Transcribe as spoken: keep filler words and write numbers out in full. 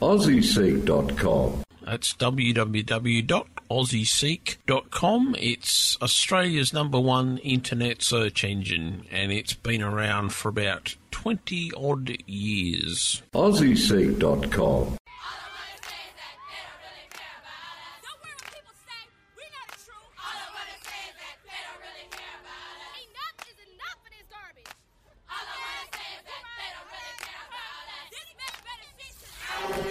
aussie seek dot com. That's w w w dot aussie seek dot com. It's Australia's number one internet search engine, and it's been around for about twenty odd years. aussie seek dot com.